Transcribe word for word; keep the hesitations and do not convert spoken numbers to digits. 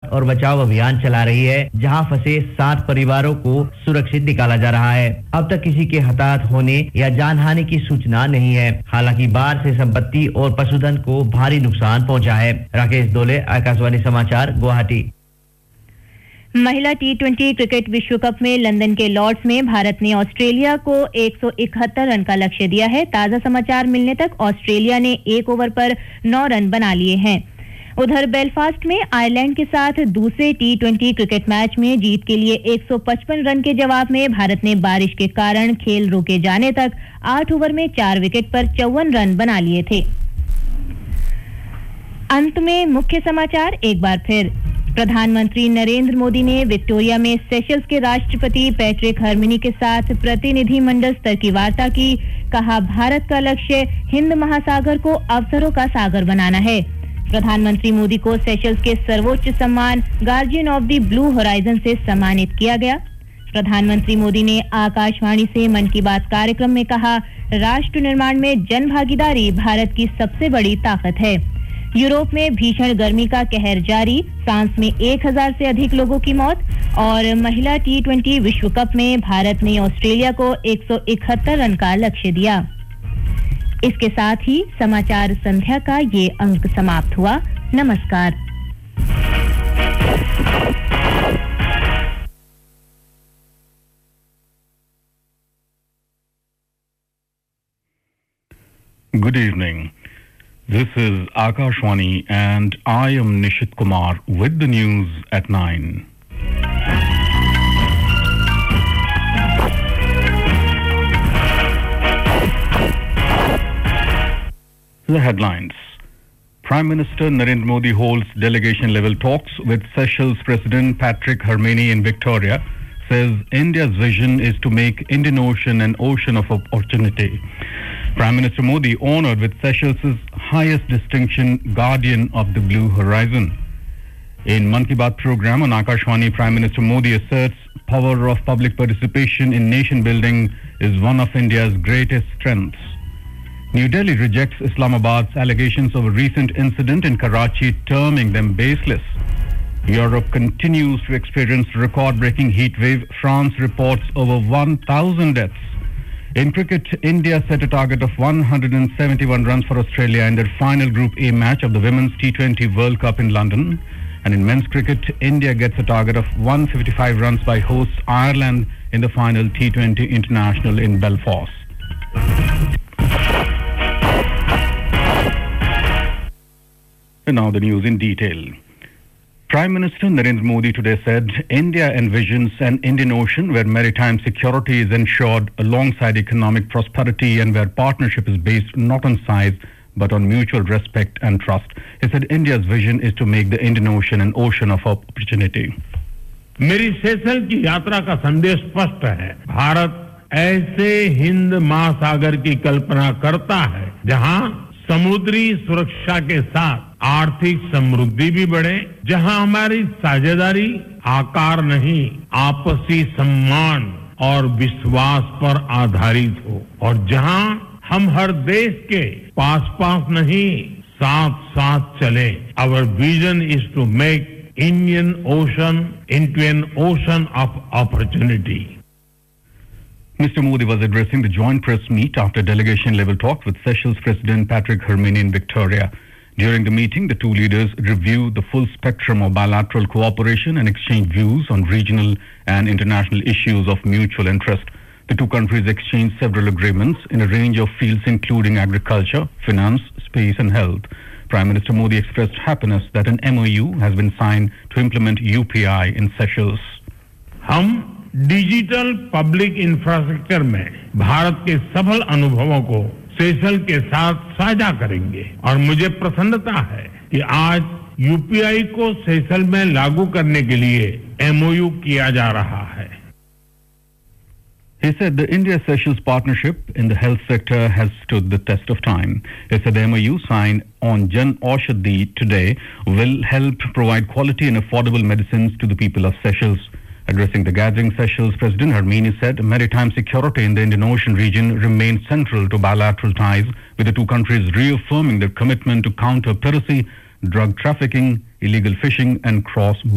और बचाव अभियान चला रही है, जहां फंसे सात परिवारों को सुरक्षित निकाला जा रहा है। अब तक किसी के हताहत होने या जानहानि की सूचना नहीं है। हालांकि बाढ़ से संपत्ति और पशुधन को भारी नुकसान पहुंचा है। राकेश दोले, आकाशवाणी समाचार, गुवाहाटी। महिला टी ट्वेंटी क्रिकेट विश्व कप में लंदन के लॉर्ड्स में भारत ने ऑस्ट्रेलिया को एक सौ इकहत्तर रन का लक्ष्य दिया है। ताजा समाचार मिलने तक ऑस्ट्रेलिया ने एक ओवर पर नौ रन बना लिए हैं। उधर बेलफास्ट में आयरलैंड के साथ दूसरे टी ट्वेंटी क्रिकेट मैच में जीत के लिए एक सौ पचपन रन के जवाब में भारत ने बारिश के कारण खेल रोके जाने तक आठ ओवर में चार विकेट पर चौवन रन बना लिए थे। अंत में मुख्य समाचार एक बार फिर। प्रधानमंत्री नरेंद्र मोदी ने विक्टोरिया में सेशल्स के राष्ट्रपति पैट्रिक हर्मिनी के साथ प्रतिनिधिमंडल स्तर की वार्ता की। कहा, भारत का लक्ष्य हिंद महासागर को अवसरों का सागर बनाना है। प्रधानमंत्री मोदी को सेशल्स के सर्वोच्च सम्मान guardian of the blue horizon से सम्मानित किया गया। प्रधानमंत्री मोदी ने आकाशवाणी से मन की बात कार्यक्रम में कहा, राष्ट्र निर्माण में जन भागीदारी भारत की सबसे बड़ी ताकत है। यूरोप में भीषण गर्मी का कहर जारी, फ्रांस में एक हज़ार से अधिक लोगों की मौत। और महिला टी ट्वेंटी विश्व कप में भारत ने ऑस्ट्रेलिया को एक सौ इकहत्तर रन का लक्ष्य दिया। इसके साथ ही समाचार संध्या का ये अंक समाप्त हुआ। नमस्कार। Good evening. This is Akashwani and I am Nishit Kumar with the news at nine. The headlines. Prime Minister Narendra Modi holds delegation level talks with Seychelles President Patrick Hermini in Victoria, says India's vision is to make Indian Ocean an ocean of opportunity. Prime Minister Modi honored with Seychelles' highest distinction, Guardian of the Blue Horizon. In Mann Ki Baat program on Akashwani, Prime Minister Modi asserts power of public participation in nation building is one of India's greatest strengths. New Delhi rejects Islamabad's allegations of a recent incident in Karachi, terming them baseless. Europe continues to experience record-breaking heat wave. France reports over one thousand deaths. In cricket, India set a target of one hundred seventy-one runs for Australia in their final Group A match of the Women's T twenty World Cup in London. And in men's cricket, India gets a target of one hundred fifty-five runs by hosts Ireland in the final T twenty International in Belfast. And now the news in detail. Prime Minister Narendra Modi today said India envisions an Indian Ocean where maritime security is ensured alongside economic prosperity and where partnership is based not on size but on mutual respect and trust. He said India's vision is to make the Indian Ocean an ocean of opportunity. मेरी सेशल की यात्रा का संदेश स्पष्ट है। भारत ऐसे हिंद महासागर की कल्पना करता है जहां समुद्री सुरक्षा के साथ आर्थिक समृद्धि भी बढ़े, जहां हमारी साझेदारी आकार नहीं आपसी सम्मान और विश्वास पर आधारित हो और जहां हम हर देश के पास पास नहीं साथ साथ चले। Our vision is to make Indian Ocean into an ocean of opportunity. Mister Modi was addressing the joint press meet after delegation-level talks with Seychelles President Patrick Hermini in Victoria. During the meeting, the two leaders reviewed the full spectrum of bilateral cooperation and exchanged views on regional and international issues of mutual interest. The two countries exchanged several agreements in a range of fields including agriculture, finance, space and health. Prime Minister Modi expressed happiness that an M O U has been signed to implement U P I in Seychelles. हम digital public infrastructure में भारत के सफल अनुभवों को सेशल के साथ साझा करेंगे और मुझे प्रसन्नता है कि आज यूपीआई को सेशल में लागू करने के लिए एमओयू किया जा रहा है। He said the India-Seychelles partnership in the health sector has stood the test of time. He said the M O U signed on Jan Aushadhi today will help provide quality and affordable medicines to the people of Seychelles. Addressing the gathering, Seychelles President Hermini said maritime security in the Indian Ocean region remains central to bilateral ties, with the two countries reaffirming their commitment to counter piracy, drug trafficking, illegal fishing and cross-border